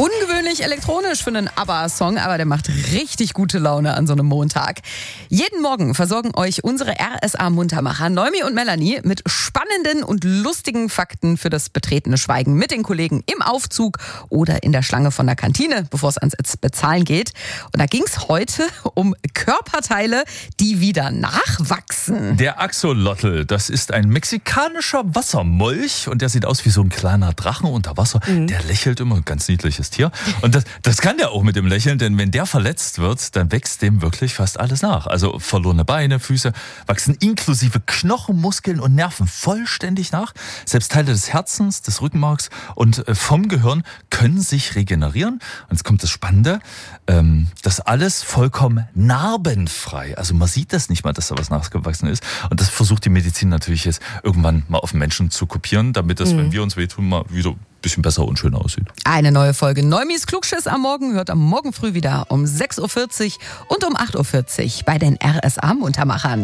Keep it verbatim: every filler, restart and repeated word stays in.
Ungewöhnlich elektronisch für einen ABBA-Song, aber der macht richtig gute Laune an so einem Montag. Jeden Morgen versorgen euch unsere R S A-Muntermacher Noemi und Melanie mit spannenden und lustigen Fakten für das betretene Schweigen mit den Kollegen im Aufzug oder in der Schlange von der Kantine, bevor es ans Bezahlen geht. Und da ging es heute um Körperteile, die wieder nachwachsen. Der Axolotl, das ist ein mexikanischer Wassermolch und der sieht aus wie so ein kleiner Drachen unter Wasser. Mhm. Der lächelt immer, ein ganz niedliches Tier. Und das, das kann der auch mit dem Lächeln, denn wenn der verletzt wird, dann wächst dem wirklich fast alles nach. Also verlorene Beine, Füße wachsen inklusive Knochen, Muskeln und Nerven vollständig nach. Selbst Teile des Herzens, des Rückenmarks und vom Gehirn können sich regenerieren. Und jetzt kommt das Spannende, ähm, das alles vollkommen narbenfrei. Also man sieht das nicht mal, dass da was nachgewachsen ist. Und das versucht die Medizin natürlich jetzt irgendwann mal auf den Menschen zu kopieren, damit das, mhm. wenn wir uns wehtun, mal wieder bisschen besser und schöner aussieht. Eine neue Folge Neumis Klugschiss am Morgen hört am Morgen früh wieder um sechs Uhr vierzig und um acht Uhr vierzig bei den R S A-Muntermachern.